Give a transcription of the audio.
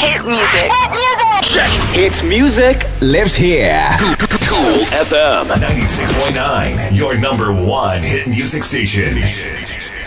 Hit music. Check. Hit music lives here. Cool FM 96.9, your number one hit music station.